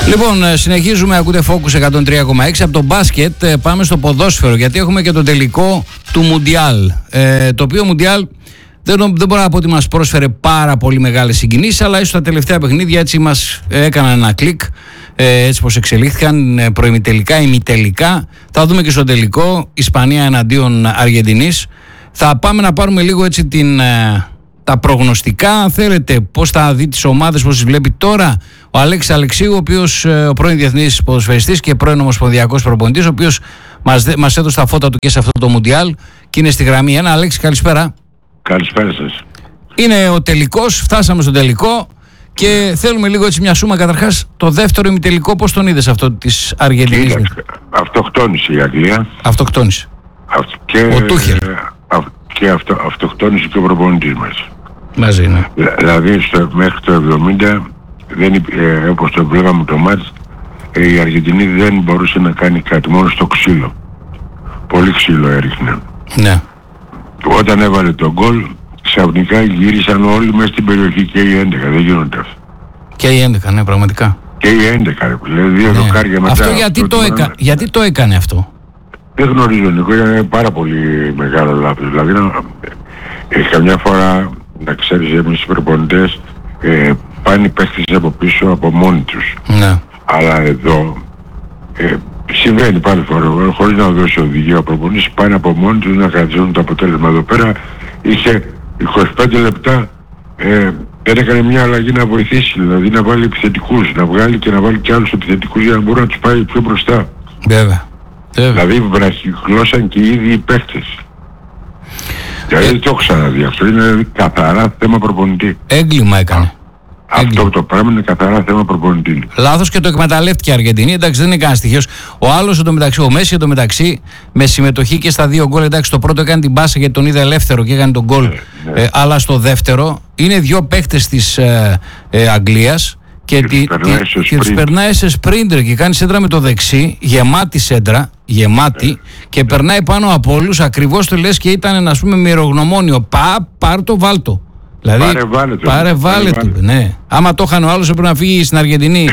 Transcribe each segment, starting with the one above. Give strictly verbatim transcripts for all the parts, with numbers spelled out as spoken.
Λοιπόν, συνεχίζουμε, ακούτε Focus εκατόν τρία κόμμα έξι. Από το μπάσκετ πάμε στο ποδόσφαιρο, γιατί έχουμε και το τελικό του Μουντιάλ. Ε, το οποίο Μουντιάλ δεν, δεν μπορώ να πω ότι μας πρόσφερε πάρα πολύ μεγάλες συγκινήσεις, αλλά ίσως τα τελευταία παιχνίδια έτσι μας έκαναν ένα κλικ, ε, έτσι πως εξελίχθηκαν προημιτελικά, ημιτελικά. Θα δούμε και στο τελικό Ισπανία εναντίον Αργεντινής. Θα πάμε να πάρουμε λίγο έτσι την... τα προγνωστικά, αν θέλετε, πώς θα δει τις ομάδες, πώς τις βλέπει τώρα ο Αλέξης Αλεξίου, ο οποίος ο πρώην διεθνής ποδοσφαιριστής και πρώην ομοσπονδιακός προπονητής, ο οποίος μας, μας έδωσε τα φώτα του και σε αυτό το Μουντιάλ και είναι στη γραμμή ένα. Αλέξη, καλησπέρα. Καλησπέρα σας. Είναι ο τελικός, φτάσαμε στο τελικό και θέλουμε λίγο έτσι μια σούμα. Καταρχάς, το δεύτερο ημιτελικό, πώς τον είδες αυτό της Αργεντινής? Αυτοκτόνησε η Αγγλία. Αυτοκτόνησε. Αυτ, και, ο Τούχελ. αυ, και αυτό, αυτοκτόνησε και ο προπονητής μας. Μαζί είναι. Δηλαδή στο, μέχρι το εβδομήντα, δεν, ε, όπως το βλέπαμε το μάτς, ε, η Αργεντινή δεν μπορούσε να κάνει κάτι, μόνο στο ξύλο. Πολύ ξύλο έριχνε. Ναι. Όταν έβαλε τον γκολ, ξαφνικά γύρισαν όλοι μέσα στην περιοχή, και οι έντεκα, δεν γίνονται αυτά. Και οι έντεκα, ναι, πραγματικά. Και οι έντεκα, δηλαδή δύο ναι. δοκάρια μετά. Αυτό γιατί, αυτό το έκα... γιατί το έκανε αυτό? Δεν γνωρίζω, Νικό, ήταν πάρα πολύ μεγάλο λάθος. Δηλαδή, να, ε, καμιά φορά, να ξέρεις, εμείς οι προπονητές ε, πάνε οι παίχτες από πίσω από μόνοι τους. Ναι. Αλλά εδώ ε, συμβαίνει πάλι φορά, χωρίς να δώσει οδηγία ο προπονητής, πάνε από μόνοι τους να κρατήσουν το αποτέλεσμα. Εδώ πέρα είχε είκοσι πέντε λεπτά, ε, δεν έκανε μια αλλαγή να βοηθήσει, δηλαδή να βάλει επιθετικούς, να βγάλει και να βάλει και άλλους επιθετικούς για να μπορεί να τους πάει πιο μπροστά. Βέβαια. Δηλαδή βραχυκλώσαν και οι ίδιοι οι παίχτες. Δηλαδή δεν το έχω ξαναδεί. Αυτό είναι καθαρά θέμα προπονητή. Έγκλημα έκανε. Α, αυτό το πράγμα είναι καθαρά θέμα προπονητή. Λάθος και το εκμεταλλεύτηκε η Αργεντινή. Εντάξει, δεν είναι κανένα στοιχείο. Ο άλλος εντωμεταξύ, ο Μέση εντωμεταξύ, με συμμετοχή και στα δύο γκολ. Εντάξει, το πρώτο έκανε την μπάσα γιατί τον είδε ελεύθερο και έκανε τον γκολ. Ναι, ναι. Ε, αλλά στο δεύτερο είναι δύο παίχτες της ε, ε, Αγγλίας. Και, και, τη, και τους περνάει σε σπρίντρ και κάνει σέντρα με το δεξί, γεμάτη σέντρα, γεμάτη, ε, και ε, περνάει πάνω από όλους, ακριβώς το λες και ήταν, να πούμε, μυρογνωμόνιο. Πα, πάρ' το, βάλ' το. Δηλαδή, πάρε βάλε το. Πάρε βάλε το, ναι. Άμα το είχαν ο άλλος έπρεπε να φύγει στην Αργεντινή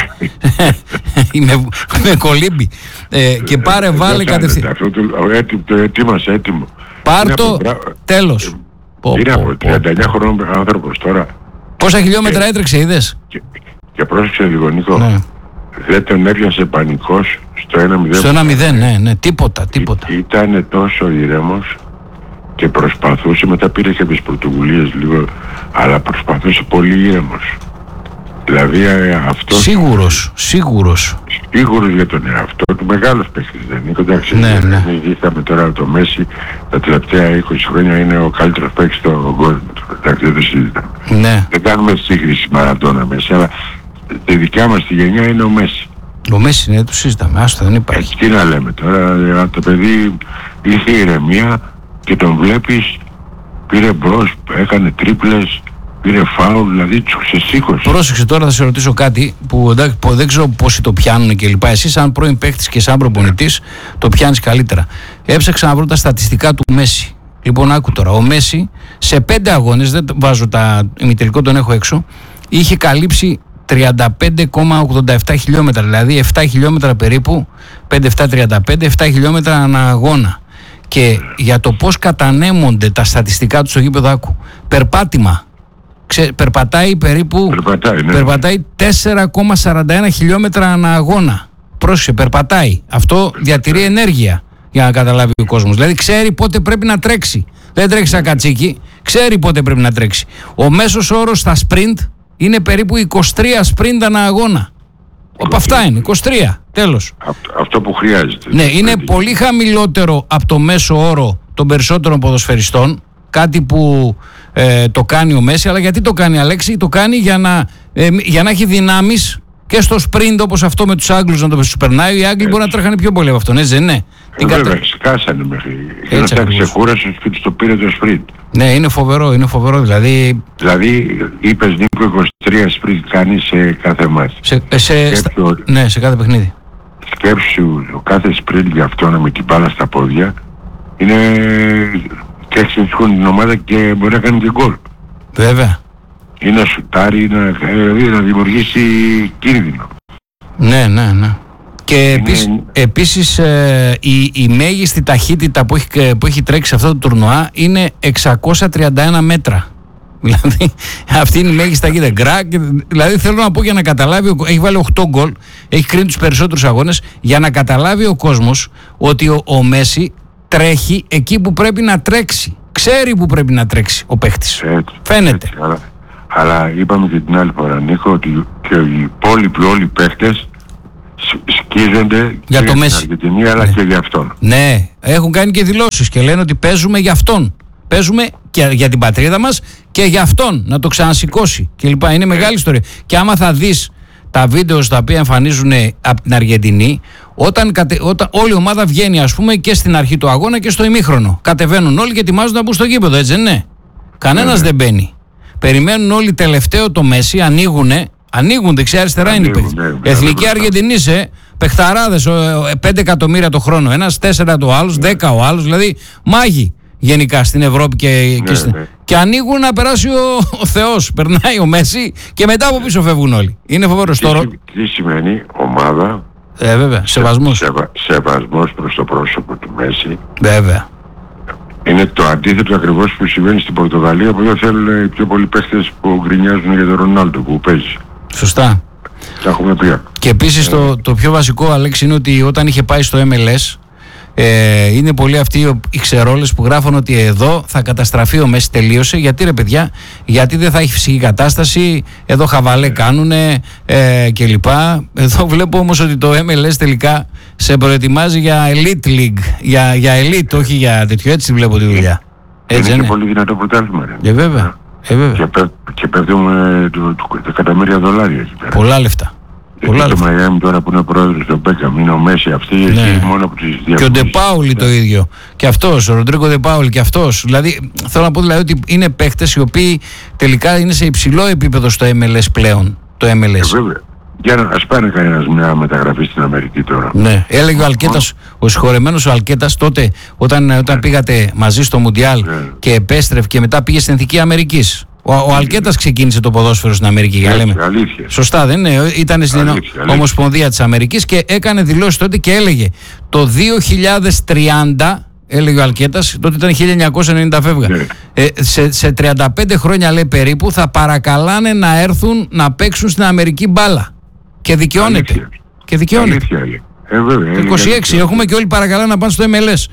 με, με κολύμπι. Ε, και πάρε βάλε κατευθείαν. Αυτό το ετοίμασε έτοιμο. Πάρ' το, τέλος. Είναι από τριάντα εννιά χρονών άνθρωπος τώρα. Πόσα χιλιόμετρα έτρεξε, είδες? Και πρόσεξε λίγο, Νίκο, ναι. Δεν τον έπιασε πανικός στο ένα μηδέν. Στο ένα μηδέν, ναι, ναι, τίποτα, τίποτα. Ή, ήταν τόσο ήρεμος και προσπαθούσε, μετά πήρε και τις πρωτοβουλίες λίγο, αλλά προσπαθούσε πολύ ήρεμος. Δηλαδή αυτός... Σίγουρος, σίγουρος. Σίγουρος για τον εαυτό του, μεγάλος παίκτης δεν είναι. Εντάξει, ναι, ναι. Εμείς δείχναμε τώρα το Μέση, τα τελευταία είκοσι χρόνια είναι ο καλύτερος παίκτης στον κόσμο. Εντάξει, δεν το συζητάμε. Ναι. Δεν κάνουμε σύγκριση Μαραντόνα Μέση, αλλά τη δικιά μας τη γενιά είναι ο Μέση. Ο Μέση, ναι, το συζητάμε, άστο, δεν υπάρχει. Ε, τι να λέμε τώρα, το παιδί είχε ηρεμία και τον βλέπεις, πήρε μπρος, έκανε τρίπλες, πήρε φάουλ, δηλαδή του ξεσήκωσε. Πρόσεξε τώρα, θα σε ρωτήσω κάτι που, εντάξει, που δεν ξέρω πόσοι το πιάνουν και λοιπά. Εσύ, σαν πρώην παίκτης και σαν προπονητής, το πιάνεις καλύτερα. Έψαξα να βρω τα στατιστικά του Μέση. Λοιπόν, άκου τώρα. Ο Μέση σε πέντε αγώνες, δεν βάζω τα ημιτελικό, τον έχω έξω, είχε καλύψει τριάντα πέντε κόμμα ογδόντα επτά χιλιόμετρα, δηλαδή επτά χιλιόμετρα περίπου, πέντε επτά τριάντα πέντε, επτά χιλιόμετρα ανά αγώνα. Και για το πώς κατανέμονται τα στατιστικά του στο γήπεδο, άκου. Περπάτημα. Ξε, περπατάει περίπου περπατάει, ναι. περπατάει τέσσερα κόμμα σαράντα ένα χιλιόμετρα ανά αγώνα. Πρόσεχε, περπατάει. Αυτό περπατάει. Διατηρεί ενέργεια, για να καταλάβει ο κόσμος. Δηλαδή ξέρει πότε πρέπει να τρέξει. Δεν τρέξει σαν κατσίκι, ξέρει πότε πρέπει να τρέξει. Ο μέσος όρος στα sprint είναι περίπου είκοσι τρία sprint ανά αγώνα. Από αυτά είναι, είκοσι τρία, τέλος. Αυτό, αυτό που χρειάζεται. Ναι, είναι πολύ χαμηλότερο από το μέσο όρο των περισσότερων ποδοσφαιριστών. Κάτι που ε, το κάνει ο Μέση, αλλά γιατί το κάνει, Αλέξη? Το κάνει για να, ε, για να έχει δυνάμεις και στο sprint, όπως αυτό με τους Άγγλους να το περνάει. Οι Άγγλοι μπορεί να τρέχανε πιο πολύ από αυτόν, έτσι δεν είναι? Ε, βέβαια, κατα... σκάσανε μέχρι. Έτσι να ξεκούρασε και τους το πήρε το sprint. Ναι, είναι φοβερό, είναι φοβερό, δηλαδή... Δηλαδή, είπες, Νίκο, είκοσι τρία sprint κάνει σε κάθε μάτι. Σε, σε, στα... Ναι, σε κάθε παιχνίδι. Σκέψου, ο κάθε sprint για αυτόν με την μπάλα στα πόδια είναι... και εξελιχθούν την ομάδα και μπορεί να κάνει και γκολ. Βέβαια. Ή να σουτάρει, να, δηλαδή να δημιουργήσει κίνδυνο. Ναι, ναι, ναι. Και Είναι... επίσης, επίσης ε, η, η μέγιστη ταχύτητα που έχει, που έχει τρέξει σε αυτό το τουρνουά είναι εξακόσια τριάντα ένα μέτρα. Δηλαδή αυτή είναι η μέγιστη ταχύτητα. Γκρακ, δηλαδή θέλω να πω για να καταλάβει, έχει βάλει οκτώ γκολ, έχει κρίνει τους περισσότερους αγώνες, για να καταλάβει ο κόσμος ότι ο, ο Μέση τρέχει εκεί που πρέπει να τρέξει. Ξέρει που πρέπει να τρέξει ο παίχτης. Έτσι, φαίνεται. Έτσι, αλλά, αλλά είπαμε και την άλλη φορά, Νίκο, ότι και οι υπόλοιποι όλοι οι παίχτες σκίζονται για και το για Μέση, την Αργεντινή, αλλά ναι, και για αυτόν. Ναι, έχουν κάνει και δηλώσεις και λένε ότι παίζουμε για αυτόν. Παίζουμε και για την πατρίδα μας και για αυτόν να το ξανασηκώσει κλπ. Είναι μεγάλη ιστορία. Και άμα θα δεις τα βίντεο στα οποία εμφανίζουν από την Αργεντινή, όταν, κατε, όταν όλη η ομάδα βγαίνει, ας πούμε, και στην αρχή του αγώνα και στο ημίχρονο. Κατεβαίνουν όλοι και ετοιμάζονται να μπουν στο γήπεδο, έτσι δεν είναι? Κανένας δεν μπαίνει. Περιμένουν όλοι τελευταίο το Μέση, ανοίγουνε. Ανοίγουν δεξιά-αριστερά είναι οι παίκτες. Εθνική Αργεντινή σε παιχταράδες, πέντε εκατομμύρια το χρόνο. Ένας τέσσερα το άλλος, δέκα ο άλλος, δηλαδή μάγοι γενικά στην Ευρώπη και, ναι, και, στην... ναι. και ανοίγουν να περάσει ο, ο Θεός. Περνάει ο Μέση και μετά από πίσω φεύγουν όλοι. Είναι φοβερό τώρα. Τι σημαίνει ομάδα? Ε, βέβαια, σεβασμός. Σεβα, σεβασμός προς το πρόσωπο του Μέση. Βέβαια. Είναι το αντίθετο ακριβώς που συμβαίνει στην Πορτογαλία, που δεν θέλουν οι πιο πολλοί παίχτες που γκρινιάζουν για τον Ρονάλντο που παίζει. Σωστά. Τα έχουμε πει. Και επίσης ε... το, το πιο βασικό, Αλέξη, είναι ότι όταν είχε πάει στο εμ ελ ες, ε, είναι πολλοί αυτοί οι ξερόλες που γράφουν ότι εδώ θα καταστραφεί ο Μέση, τελείωσε. Γιατί ρε παιδιά, γιατί δεν θα έχει φυσική κατάσταση, εδώ χαβαλέ κάνουνε ε, κλπ. Εδώ βλέπω όμως ότι το εμ ελ ες τελικά σε προετοιμάζει για elite league, για, για elite, όχι για τέτοιο, έτσι βλέπω τη δουλειά. Έτσι είναι, είναι. Πολύ δυνατό πρωτάθλημα. Ε, βέβαια. Ε, βέβαια. Και, πέ, και πέφτουμε εκατομμύρια δολάρια εκεί πέρα. Πολλά λεφτά. Και το Μαϊάμι τώρα που είναι ο πρόεδρος του Μπέκαμ, είναι ο Μέση, αυτή ναι, έχει μόνο από τις διαφορές. Και ο Ντεπάουλι το ίδιο. Και αυτός, ο Ροντρίγκο Ντεπάουλι και αυτός. Δηλαδή, θέλω να πω δηλαδή ότι είναι παίχτες οι οποίοι τελικά είναι σε υψηλό επίπεδο στο εμ ελ ες πλέον. Το εμ ελ ες. Ε, βέβαια. Για να ας πάνε κανένας μια μεταγραφή στην Αμερική τώρα. Ναι, έλεγε ο Αλκέτας, ο συγχωρεμένος ο Αλκέτας τότε, όταν, όταν πήγατε μαζί στο Μουντιάλ ναι, και επέστρεφε και μετά πήγε στην Εθνική Αμερικής. Ο, ο Αλκέτας ξεκίνησε το ποδόσφαιρο στην Αμερική, για λέμε. Αλήθεια. Σωστά, δεν είναι? Ήταν στην αλήθεια, Ομοσπονδία της Αμερικής και έκανε δηλώσεις τότε και έλεγε το δύο χιλιάδες τριάντα, έλεγε ο Αλκέτας, τότε ήταν χίλια εννιακόσια ενενήντα φεύγα. Ναι. Ε, σε, σε τριάντα πέντε χρόνια, λέει, περίπου, θα παρακαλάνε να έρθουν να παίξουν στην Αμερική μπάλα. Και δικαιώνεται. Αλήθεια. Και δικαιώνεται. Αλήθεια, ε, βέβαια, είκοσι έξι έχουμε και όλοι παρακαλάνε να πάνε στο εμ ελ ες.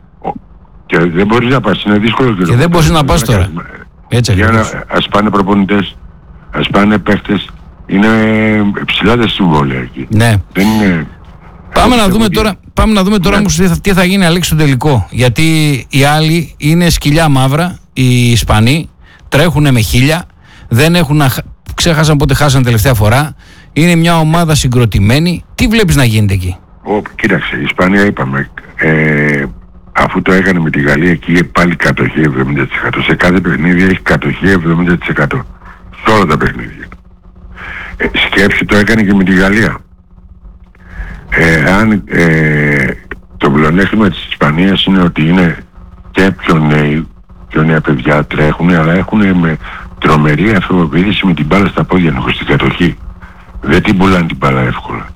Και δεν μπορείς να πας, είναι δύσκολο. Και, και δεν μπορείς να πας τώρα. Έτσι, για να, ας πάνε προπονητές, ας πάνε παίχτες, είναι ψηλά τα συμβόλαια εκεί. Ναι. Δεν είναι... Πάμε να, δούμε τώρα, πάμε να δούμε τώρα, ναι, όμως τι θα, τι θα γίνει, Αλέξη, στο τελικό. Γιατί οι άλλοι είναι σκυλιά μαύρα, οι Ισπανοί τρέχουν με χίλια, δεν έχουν, ξέχασαν πότε χάσαν τελευταία φορά, είναι μια ομάδα συγκροτημένη. Τι βλέπεις να γίνεται εκεί? Ο, κοίταξε, η Ισπανία είπαμε, ε, αφού το έκανε με τη Γαλλία, εκεί πάλι κατοχή εβδομήντα τοις εκατό. Σε κάθε παιχνίδι έχει κατοχή εβδομήντα τοις εκατό. Σε όλα τα παιχνίδια. Ε, σκέψη το έκανε και με τη Γαλλία. Ε, αν ε, το πλεονέκτημα της Ισπανίας είναι ότι είναι και πιο νέοι, πιο νέα παιδιά τρέχουν, αλλά έχουν με τρομερή αυτοπεποίθηση με την μπάλα στα πόδια, έχω στην κατοχή. Δεν την πουλάνε την μπάλα εύκολα.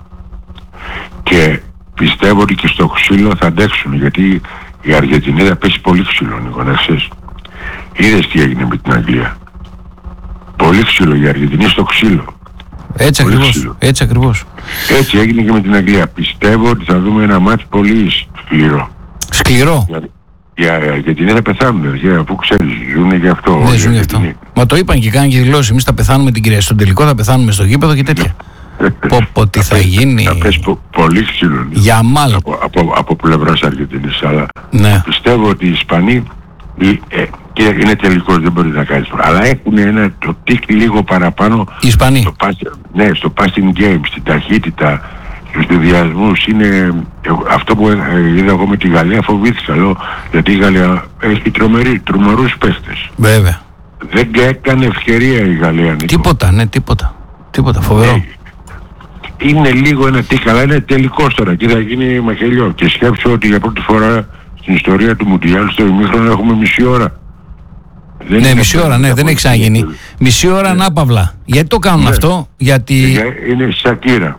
Και πιστεύω ότι και στο ξύλο θα αντέξουν, γιατί η Αργεντινή θα πέσει πολύ ξύλο, Νίκο, να ξέρεις. Είδες τι έγινε με την Αγγλία. Πολύ ξύλο, η Αργεντινή στο ξύλο. Έτσι ακριβώς, έτσι ακριβώς. Έτσι έγινε και με την Αγγλία. Πιστεύω ότι θα δούμε ένα μάτς πολύ σκληρό. Σκληρό. Οι Αργεντινοί θα πεθάνουν, αφού ξέρεις, ζουνε γι' αυτό. Ναι, ζουν γι' αυτό. Μα το είπαν και κάνουν και δηλώσεις. Εμείς θα πεθάνουμε την κυρία. Στον τελικό θα πεθάνουμε στο γήπεδο και τέτοια. Πω πω τι θα γίνει. Θα πέσει πο, πολύ ξύλο. Για μάλλον. Από, από, από πλευράς Αργεντινής. Αλλά ναι, πιστεύω ότι οι Ισπανοί ε, και είναι τελικός, δεν μπορεί να κάνεις. Αλλά έχουν ένα το τίκ λίγο παραπάνω. Οι Ισπανοί. Στο pass, ναι, στο passing game, στην ταχύτητα, στους διδιασμούς. Είναι αυτό που είδα εγώ με τη Γαλλία, φοβήθηκα. Λέω, γιατί η Γαλλία έχει τρομερή, τρομερούς παίχτες. Βέβαια. Δεν έκανε ευκαιρία η Γαλλία. Νίκο. Τίποτα, ναι, τίποτα. Τίποτα, φοβερό. Ε, είναι λίγο ένα τίκ, αλλά είναι τελικός τώρα και θα γίνει μαχαιριό. Και σκέψω ότι για πρώτη φορά στην ιστορία του Μουντιάλ στο ημίχρονο έχουμε μισή ώρα. Δεν ναι, μισή ώρα, ναι, δεν έχει ξαναγίνει. Μισή ώρα ναι, ανάπαυλα. Γιατί το κάνουν ναι, αυτό? Γιατί... Είναι Σακύρα.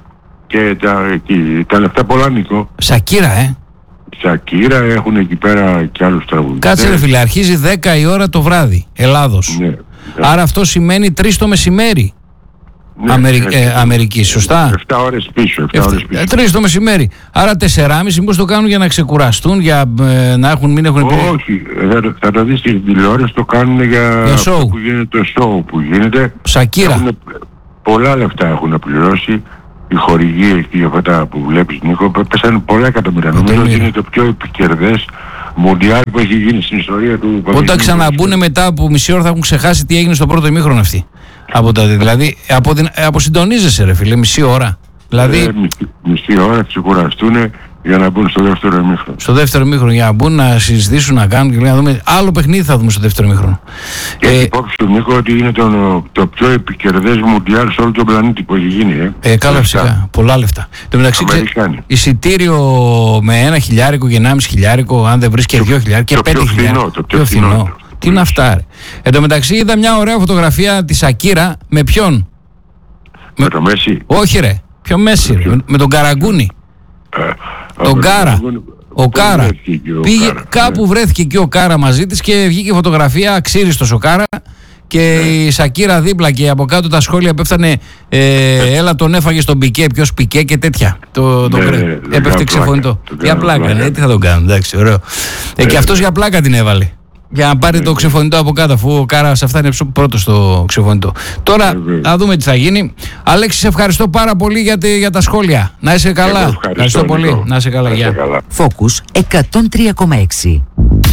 και τα, εκεί, τα λεφτά πολλά, Νίκο. Σακύρα, ε. Σακύρα, έχουν εκεί πέρα και άλλους τραγουδιστές. Κάτσε ρε φίλε, αρχίζει δέκα η ώρα το βράδυ, Ελλάδος. Ναι, ναι. Άρα αυτό σημαίνει τρεις το μεσημέρι. Ναι, Αμερι... ναι, ε, Αμερική, σωστά. επτά ώρες πίσω. επτά ώρες πίσω. τρεις το μεσημέρι. Άρα τεσσεράμισι μήπως το κάνουν για να ξεκουραστούν, για ε, να έχουν, μην έχουν... Όχι, θα, θα το δεις στην τηλεόραση, το κάνουν για, για αυτό show. που γίνεται, το show που γίνεται. Σακύρα. Έχουν, πολλά λεφτά έχουν πληρώσει. Οι χορηγοί και αυτά τα που βλέπεις, Νίκο, πέσανε πολλά εκατομμύρια. Νομίζω ότι είναι το πιο επικερδές μουντιάλ που έχει γίνει στην ιστορία του. Όταν ξαναμπούν μετά από μισή ώρα θα έχουν ξεχάσει τι έγινε στο πρώτο ημίχρονο αυτοί. Από τότε, δηλαδή, απο, αποσυντονίζεσαι ρε φίλε, μισή ώρα. Δηλαδή, ε, μισή, μισή ώρα ξεκουραστούν για να μπουν στο δεύτερο ημίχρονο. Στο δεύτερο ημίχρονο, για να μπουν να συζητήσουν, να κάνουν και να δούμε. Άλλο παιχνίδι θα δούμε στο δεύτερο ημίχρονο. Και ε, υπόψη του, Νίκο, ότι είναι το, το πιο επικερδές μουντιάλ σε όλο τον πλανήτη που έχει γίνει. Ε, ε καλά, φυσικά. Πολλά λεφτά. Το μεταξύ, εισιτήριο με ένα χιλιάρικο και ενάμιση χιλιάρικο, αν δεν βρει και δύο χιλιάρικο και πέντε χιλιάρικο. Το πιο φθηνό. Τι είναι αυτά, ρε. Εν τω μεταξύ, είδα μια ωραία φωτογραφία τη Σακύρα με ποιον. Με, με το Μέση. Όχι, ρε. Ποιο Μέση, ρε. Με, με τον Καραγκούνι. Ε, τον Κάρα. Ο Κάρα. Πήγε, Κάρα. Κάπου ναι. βρέθηκε εκεί ο Κάρα μαζί της και βγήκε φωτογραφία αξίριστος ο Κάρα και ναι. η Σακύρα δίπλα και από κάτω τα σχόλια πέφτανε ε, έλα τον έφαγε στον Πικέ, ποιος Πικέ και τέτοια. Το, το ναι, ναι, ναι, έπεφτε ξεφωνητό. Για πλάκα, ναι, τι θα τον κάνουν, εντάξει, ωραίο. Ε, και αυτός για πλάκα την έβαλε. Για να πάρει ναι, το ξεφωνητό από κάτω, αφού ο Κάρας αυτά είναι πρώτο στο ξεφωνητό. Τώρα θα δούμε τι θα γίνει. Αλέξη, σε ευχαριστώ πάρα πολύ για, τη, για τα σχόλια. Να είσαι καλά. Ευχαριστώ, ευχαριστώ πολύ. Να είσαι καλά. Γεια. Focus εκατόν τρία κόμμα έξι.